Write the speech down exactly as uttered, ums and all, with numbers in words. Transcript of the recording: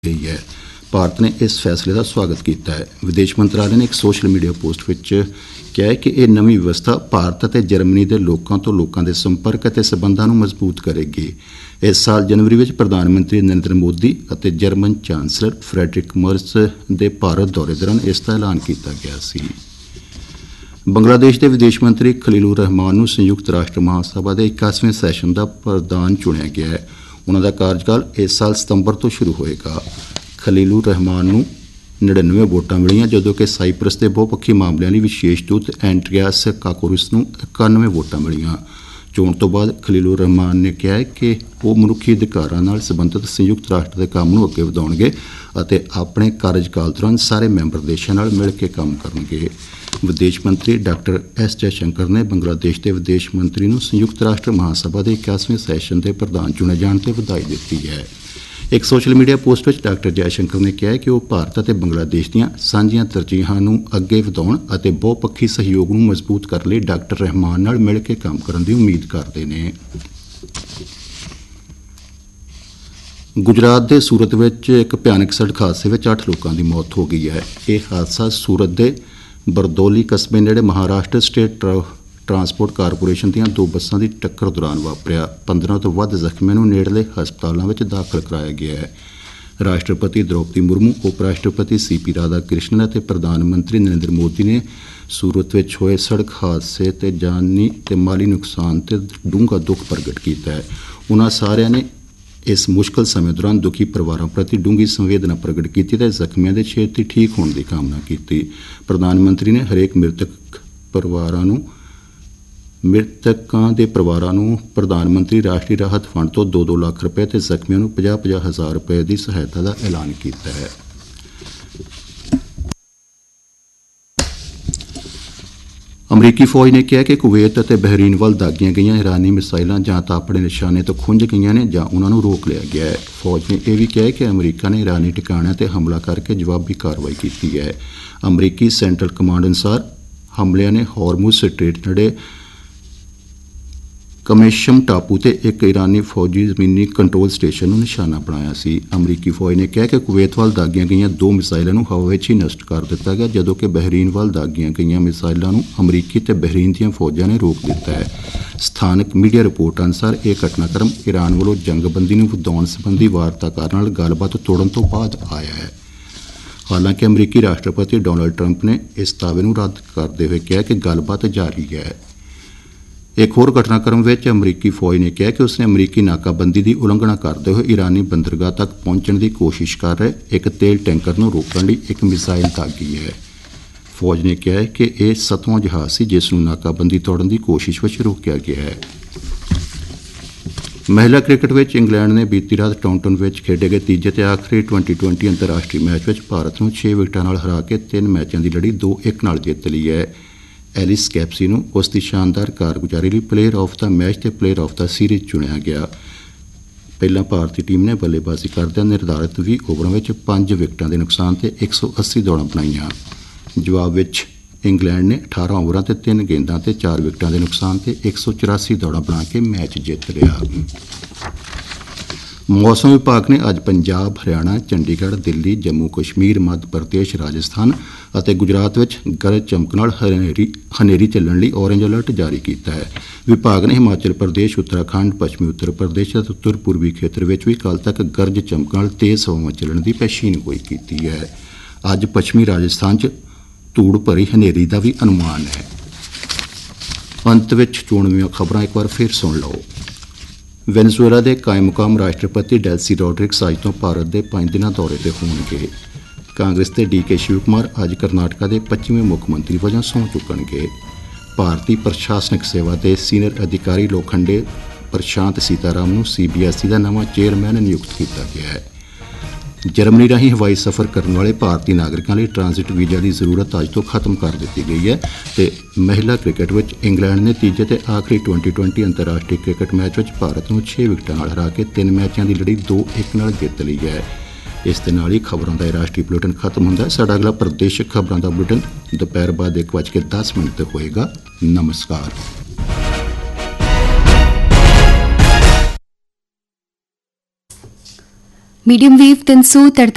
गई है। भारत ने इस फैसले का स्वागत किया है। विदेश मंत्रालय ने एक सोशल मीडिया पोस्ट में कहा है कि यह नवी व्यवस्था भारत और जर्मनी के लोगों तो लोगों के संपर्क और संबंधों को मजबूत करेगी। इस साल जनवरी में प्रधानमंत्री नरेंद्र मोदी और जर्मन चांसलर फ्रेडरिक मर्स के भारत दौरे दौरान इसका ऐलान किया गया सी। बंगलादेश के विदेश मंत्री खलीलुर रहमान को संयुक्त राष्ट्र महासभा के इक्यासवें सैशन का प्रधान चुनिया गया है। उन्होंने कार्यकाल इस साल सितंबर तो शुरू होएगा। खलीलुर रहमान को नड़िनवे वोटां मिलियां, जदों कि साइप्रस के बहुपक्षी मामलों की विशेष दूत एंड्रियास काकोरिस को इक्यानवे वोटां मिलियां। चोण तो बाद खलीलुर रहमान ने कहा है कि वो मनुखी अधिकारों नाल संबंधित संयुक्त राष्ट्र के काम को अगे वधाउणगे अते अपने कार्यकाल दौरान सारे मैंबर देशों नाल मिल के काम करनगे। विदेश मंत्री डॉक्टर एस जयशंकर ने बांग्लादेश के विदेश मंत्री को संयुक्त राष्ट्र महासभा के इक्यासवें सैशन के प्रधान चुने जाने पर बधाई दी है। एक सोशल मीडिया पोस्ट में डॉक्टर जयशंकर ने कहा कि वह भारत और बांग्लादेश दी सांझियां तरजीहां नूं अगे वधाउण अते बहुपक्षी सहयोग को मजबूत करने लई डॉक्टर रहमान नाल मिल के काम करने की उम्मीद करते हैं। गुजरात के सूरत में एक भयानक सड़क हादसे में अठ लोगों की मौत हो गई है। यह हादसा सूरत के बरदौली कस्बे नेड़े महाराष्ट्र स्टेट ट्रांसपोर्ट कारपोरेशन दी दो बसां की टक्कर दौरान वापरिया। पंद्रह तो वध जख्मियों को नेड़ले हस्पतालों में दाखिल कराया गया है। राष्ट्रपति द्रौपदी मुर्मू, उप राष्ट्रपति सी पी राधाकृष्णन और प्रधानमंत्री नरेंद्र मोदी ने सूरत में होए सड़क हादसे ते जानी ते माली नुकसान ते डूंगा दुख प्रगट किया है। उन्होंने सारिਆਂ ने इस मुश्किल समय दौरान दुखी परिवारों प्रति डूंगी संवेदना प्रगट की ते जख्मियों के छेती ठीक होने की कामना की। प्रधानमंत्री ने हरेक मृतक परिवारों नूं मृतकों के परिवारों को प्रधानमंत्री राष्ट्रीय राहत फंड तो दो दो लाख रुपए तो जख्मियों को पचास पचास हज़ार रुपए की सहायता का ऐलान किया है। अमरीकी फौज ने कहा कि कुवैत और बहरीन वाल दागियां गई ईरानी मिसाइलां जां तो अपने निशाने तो खुंज गई ने जां उन्होंने रोक लिया गया है। फौज ने यह भी कहा कि अमरीका ने ईरानी ठिकाणों पर हमला करके जवाबी कार्रवाई की है। अमरीकी सेंट्रल कमांड अनुसार हमलियां ने हॉर्मुज़ स्ट्रेट नड़े कमेशम टापू ते एक ईरानी फौजी जमीनी कंट्रोल स्टेशन को निशाना बनाया सी। अमरीकी फौज ने कहा कि कुवैत वाल दागियां गई दो मिसाइलों को हवा में ही नष्ट कर दिता गया, जदों कि बहरीन वाल दागियां गई मिसाइलों को अमरीकी ते बहरीन दी फौजां ने रोक दिता है। स्थानक मीडिया रिपोर्ट अनुसार यह घटनाक्रम ईरान वालों जंगबंदी को वधाउण संबंधी वार्ताकारां नाल गलबात तोड़न तो बाद आया है। हालांकि अमरीकी राष्ट्रपति डोनाल्ड ट्रंप ने इस दावे को रद्द करते हुए कहा कि गलबात जारी है। एक होर घटनाक्रम में अमरीकी फौज ने कहा कि उसने अमरीकी नाकाबंदी की उलंघना करते हुए ईरानी बंदरगाह तक पहुंचने की कोशिश कर रहे एक तेल टैंकर को रोकने लिए एक मिसाइल दागी है। फौज ने कहा कि यह सतवां जहाज से जिसनों नाकाबंदी तोड़ने की कोशिश में रोकया गया है। महिला क्रिकेट में इंग्लैंड ने बीती रात टाउनटन में खेडे गए तीजे ते आखिरी ट्वेंटी ट्वेंटी अंतरराष्ट्रीय मैच में भारत को छे विकटां नाल हरा के तीन मैचों की लड़ी दो एक नाल जित ली है। एलिस कैप्सी को उसकी शानदार कारगुजारी लिए प्लेयर ऑफ द मैच ते प्लेयर ऑफ द सीरीज चुनिया गया। पहला भारतीय टीम ने बल्लेबाजी करदे निर्धारित बीस ओवरों में पांच विकटां के नुकसान से एक सौ अस्सी दौड़ां बनाईयां। जवाब में इंग्लैंड ने अठारह ओवरों से तीन गेंदों से चार विकटां के नुकसान से एक सौ चौरासी दौड़ां बना के मैच जीत लिया। मौसम विभाग ने अज पंजाब, हरियाणा, चंडीगढ़, दिल्ली, जम्मू कश्मीर, मध्य प्रदेश, राजस्थान और गुजरात में गरज चमक नाल हनेरी हनेरी चलने लिए ऑरेंज अलर्ट जारी किया है। विभाग ने हिमाचल प्रदेश, उत्तराखंड, पश्चिमी उत्तर प्रदेश और उत्तर पूर्वी खेत्र में भी कल तक गरज चमक नाल तेज़ हवावां चलने की पेशीनगोई की है। अज पश्चिमी राजस्थान च धूड़ भरी हनेरी का भी अनुमान है। अंत में चोणवीं खबरां एक बार फिर सुन लो। वेनेजुएला के कायम मुकाम राष्ट्रपति डेल्सी रॉड्रिग्स अज तो भारत के पांच दिनों दौरे पर होणगे। कांग्रेस के डी के शिव कुमार अज करनाटका के पच्चीवें मुख्यमंत्री वजों सहुं चुकणगे। भारतीय प्रशासनिक सेवा के सीनियर अधिकारी लोखंडे प्रशांत सीताराम को सी बी एस ई का नवा चेयरमैन नियुक्त किया गया है। जर्मनी राही हवाई सफ़र करने वाले भारतीय नागरिकों लिए ट्रांजिट वीज़ा की जरूरत अज तो खत्म कर दी गई है। तो महिला क्रिकेट में इंग्लैंड ने तीजे ते आखिरी ट्वेंटी ट्वेंटी अंतरराष्ट्रीय क्रिकेट मैच में भारत को छे विकटां नाल हरा के तीन मैचों की लड़ी दो एक नाल जित ली है। इस दे नाल ही खबरों का राष्ट्रीय बुलेटिन खत्म होंदा है। साडा अगला प्रदेशिक खबरों का बुलेटिन दोपहर बाद एक बज के दस मिनट तक होएगा। नमस्कार। मीडियम वेव तीन सौ